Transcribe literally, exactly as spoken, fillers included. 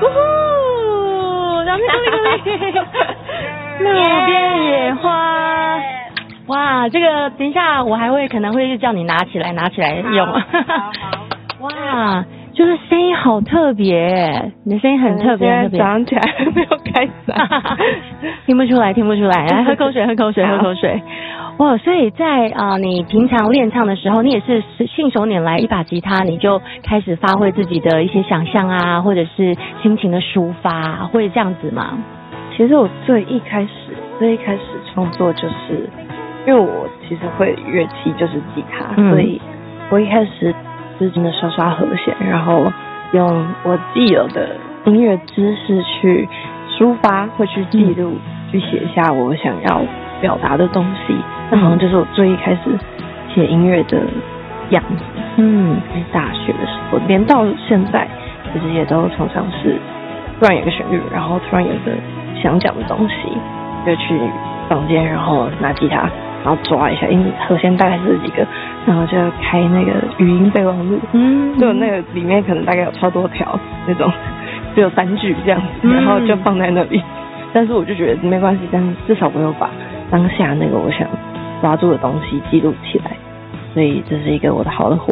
呜呼，掌声鼓励鼓励！路边野花，哇，这个等一下我还会可能会叫你拿起来拿起来用。好好哇，就是声音好特别，你的声音很特别，很特别。 早上起来还没有开嗓， 听不出来，听不出来。来，喝口水，喝口水，喝口水。哇，所以在啊、呃，你平常练唱的时候，你也是信手拈来一把吉他，你就开始发挥自己的一些想象啊，或者是心情的抒发，会这样子吗？ 其实我最一开始，最一开始创作就是，因为我其实会乐器就是吉他，嗯、所以我一开始就是真的刷刷和弦，然后用我既有的音乐知识去抒发，会去记录，嗯、去写下我想要表达的东西。那好像就是我最一开始写音乐的样子。嗯，大学的时候，连到现在，其实也都常常是突然有个旋律，然后突然有个想讲的东西，就去房间，然后拿吉他，然后抓一下，因为和弦大概是几个，然后就开那个语音备忘录，嗯，就那个里面可能大概有超多条那种，只有三句这样子，然后就放在那里。但是我就觉得没关系，但至少我有把当下那个我想抓住的东西记录起来，所以这是一个我的好的伙